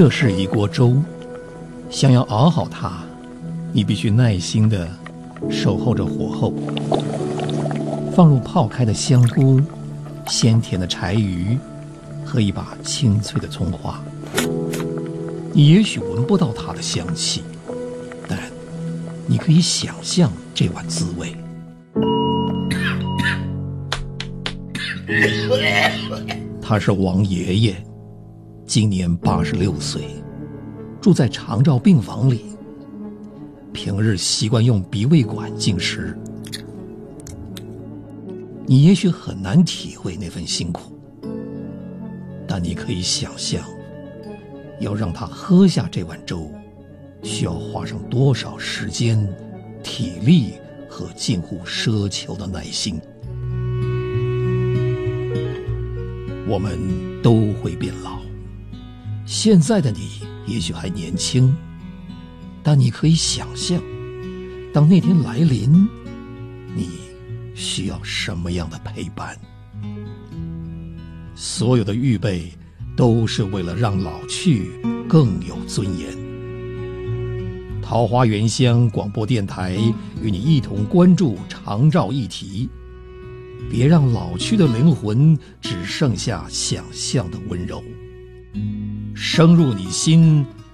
这是一锅粥，想要熬好它，你必须耐心地守候着火候，放入泡开的香菇、鲜甜的柴鱼和一把清脆的葱花。你也许闻不到它的香气，但你可以想象这碗滋味。他是王爷爷，今年86岁，住在长照病房里，平日习惯用鼻胃管进食。你也许很难体会那份辛苦，但你可以想象，要让他喝下这碗粥，需要花上多少时间、体力和近乎奢求的耐心。我们都会变老，现在的你也许还年轻，但你可以想象，当那天来临，你需要什么样的陪伴？所有的预备都是为了让老去更有尊严。桃花源乡广播电台与你一同关注长照议题，别让老去的灵魂只剩下想象的温柔，深入你心，